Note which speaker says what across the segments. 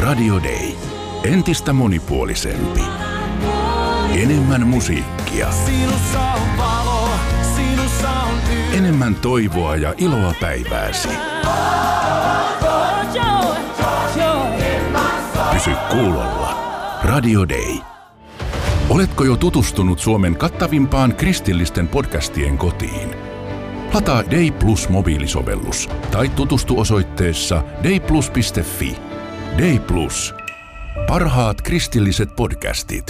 Speaker 1: Radio Day. Entistä monipuolisempi. Enemmän musiikkia. Enemmän toivoa ja iloa päivääsi. Pysy kuulolla. Radio Day. Oletko jo tutustunut Suomen kattavimpaan kristillisten podcastien kotiin? Lataa Day Plus mobiilisovellus tai tutustu osoitteessa dayplus.fi. Day Plus. Parhaat kristilliset podcastit.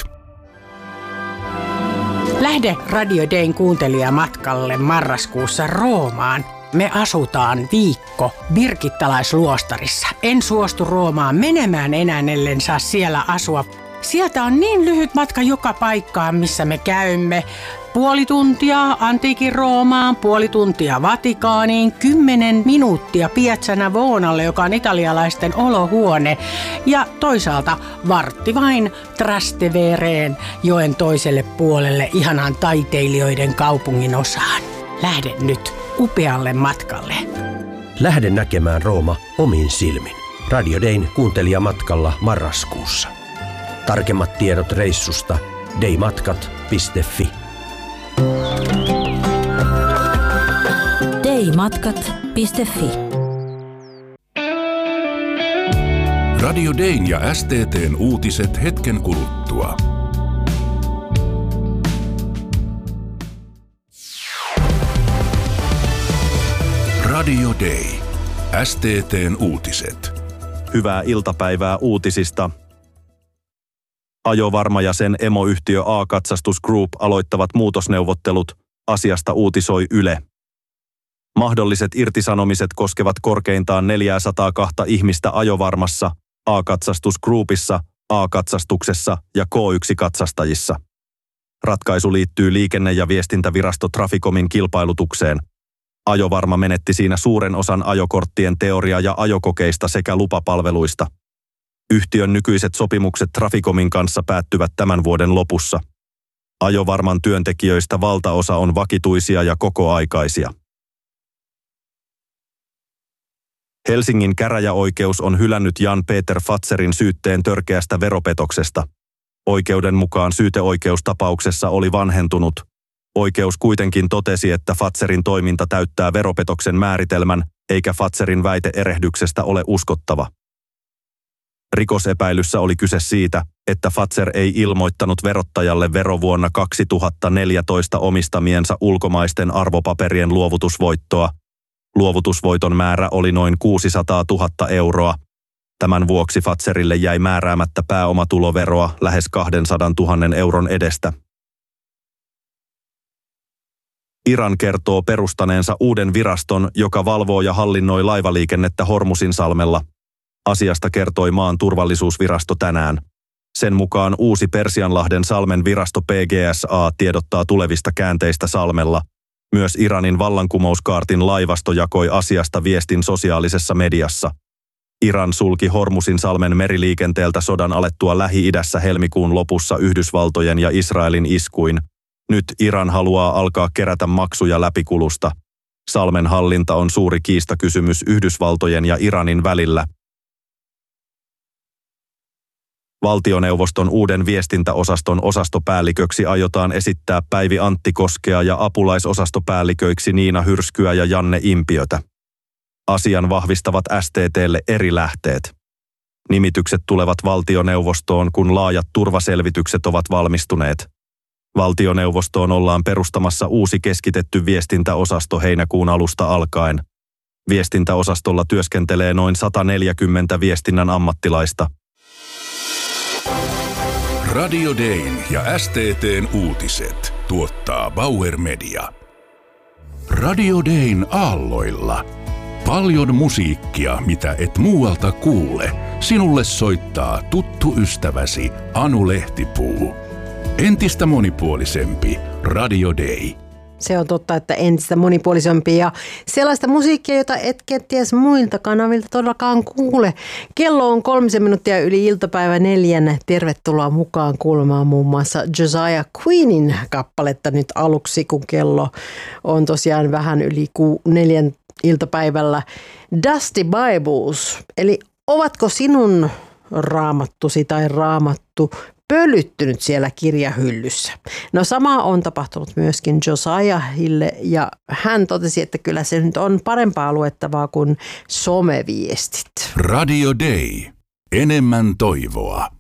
Speaker 2: Lähde Radio Dayn kuuntelijamatkalle marraskuussa Roomaan. Me asutaan viikko birgittalaisluostarissa. En suostu Roomaan menemään enää, ellen saa siellä asua. Sieltä on niin lyhyt matka joka paikkaan, missä me käymme. Puoli tuntia antiikin Roomaan, puoli tuntia Vatikaaniin, 10 minuuttia Piazza Navonalle, joka on italialaisten olohuone. Ja toisaalta vartti vain Trastevereen, joen toiselle puolelle, ihanaan taiteilijoiden kaupungin osaan. Lähde nyt upealle matkalle.
Speaker 3: Lähde näkemään Rooma omin silmin. Radio Dayn kuuntelijamatkalla marraskuussa. Tarkemmat tiedot reissusta daymatkat.fi.
Speaker 4: daymatkat.fi.
Speaker 1: Radio Dayn ja STT:n uutiset hetken kuluttua. Radio Day. STT:n uutiset.
Speaker 5: Hyvää iltapäivää uutisista. Ajovarma ja sen emoyhtiö A-katsastus Group aloittavat muutosneuvottelut, asiasta uutisoi Yle. Mahdolliset irtisanomiset koskevat korkeintaan 402 ihmistä Ajovarmassa, A-katsastus Groupissa, A-katsastuksessa ja K1-katsastajissa. Ratkaisu liittyy liikenne- ja viestintävirasto Traficomin kilpailutukseen. Ajovarma menetti siinä suuren osan ajokorttien teoria- ja ajokokeista sekä lupapalveluista. Yhtiön nykyiset sopimukset Traficomin kanssa päättyvät tämän vuoden lopussa. Ajovarman työntekijöistä valtaosa on vakituisia ja kokoaikaisia. Helsingin käräjäoikeus on hylännyt Jan-Peter Fatzerin syytteen törkeästä veropetoksesta. Oikeuden mukaan syyteoikeustapauksessa oli vanhentunut. Oikeus kuitenkin totesi, että Fatzerin toiminta täyttää veropetoksen määritelmän, eikä Fatzerin väite erehdyksestä ole uskottava. Rikosepäilyssä oli kyse siitä, että Fatzer ei ilmoittanut verottajalle verovuonna 2014 omistamiensa ulkomaisten arvopaperien luovutusvoittoa. Luovutusvoiton määrä oli noin 600 000 euroa. Tämän vuoksi Fatzerille jäi määräämättä pääomatuloveroa lähes 200 000 euron edestä. Iran kertoo perustaneensa uuden viraston, joka valvoo ja hallinnoi laivaliikennettä Hormuzinsalmella. Asiasta kertoi maan turvallisuusvirasto tänään. Sen mukaan uusi Persianlahden salmen virasto PGSA tiedottaa tulevista käänteistä salmella. Myös Iranin vallankumouskaartin laivasto jakoi asiasta viestin sosiaalisessa mediassa. Iran sulki Hormuzinsalmen meriliikenteeltä sodan alettua Lähi-idässä helmikuun lopussa Yhdysvaltojen ja Israelin iskuin. Nyt Iran haluaa alkaa kerätä maksuja läpikulusta. Salmen hallinta on suuri kiistakysymys Yhdysvaltojen ja Iranin välillä. Valtioneuvoston uuden viestintäosaston osastopäälliköksi aiotaan esittää Päivi Antti Koskea ja apulaisosastopäälliköiksi Niina Hyrskyä ja Janne Impiötä. Asian vahvistavat STT:lle eri lähteet. Nimitykset tulevat valtioneuvostoon, kun laajat turvaselvitykset ovat valmistuneet. Valtioneuvostoon ollaan perustamassa uusi keskitetty viestintäosasto heinäkuun alusta alkaen. Viestintäosastolla työskentelee noin 140 viestinnän ammattilaista.
Speaker 1: Radio Dayn ja STT:n uutiset tuottaa Bauer Media. Radio Dayn aalloilla. Paljon musiikkia, mitä et muualta kuule. Sinulle soittaa tuttu ystäväsi Anu Lehtipuu. Entistä monipuolisempi Radio Day.
Speaker 6: Se on totta, että entistä monipuolisempi ja sellaista musiikkia, jota et kenties muilta kanavilta todellakaan kuule. Kello on 3 minuuttia yli iltapäivä 4. Tervetuloa mukaan kuulemaan muun muassa Josiah Queenin kappaletta nyt aluksi, kun kello on tosiaan vähän yli 4 iltapäivällä. Dusty Bibles, eli ovatko sinun raamattusi tai raamattu pölyttynyt siellä kirjahyllyssä. No sama on tapahtunut myöskin Josiahille ja hän totesi, että kyllä se nyt on parempaa luettavaa kuin someviestit.
Speaker 1: Radio Day. Enemmän toivoa.